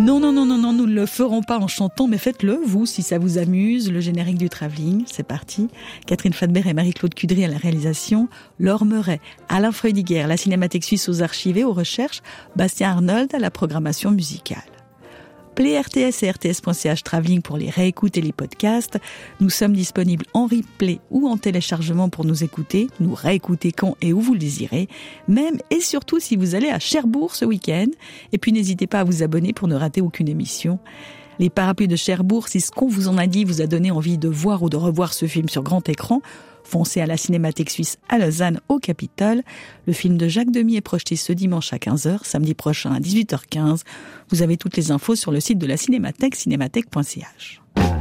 Non, nous ne le ferons pas en chantant, mais faites-le, vous, si ça vous amuse. Le générique du Travelling, c'est parti. Catherine Fadbert et Marie-Claude Cudry à la réalisation, Laure Meuret, Alain Freudiger, la Cinémathèque Suisse aux archives et aux recherches, Bastien Arnold à la programmation musicale. Play RTS et rts.ch Travelling pour les réécoutes et les podcasts. Nous sommes disponibles en replay ou en téléchargement pour nous écouter, nous réécouter quand et où vous le désirez, même et surtout si vous allez à Cherbourg ce week-end. Et puis n'hésitez pas à vous abonner pour ne rater aucune émission. Les Parapluies de Cherbourg, si ce qu'on vous en a dit vous a donné envie de voir ou de revoir ce film sur grand écran, foncez à la Cinémathèque Suisse à Lausanne, au Capitole. Le film de Jacques Demy est projeté ce dimanche à 15h, samedi prochain à 18h15. Vous avez toutes les infos sur le site de la Cinémathèque, cinémathèque.ch.